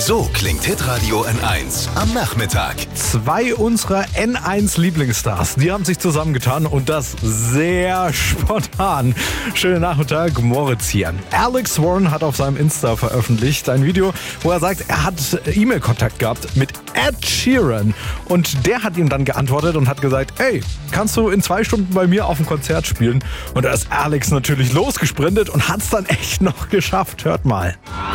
So klingt Hitradio N1 am Nachmittag. Zwei unserer N1-Lieblingsstars, die haben sich zusammengetan und das sehr spontan. Schönen Nachmittag, Moritz hier. Alex Warren hat auf seinem Insta veröffentlicht ein Video, wo er sagt, er hat E-Mail-Kontakt gehabt mit Ed Sheeran. Und der hat ihm dann geantwortet und hat gesagt, hey, kannst du in 2 Stunden bei mir auf dem Konzert spielen? Und da ist Alex natürlich losgesprintet und hat es dann echt noch geschafft. Hört mal.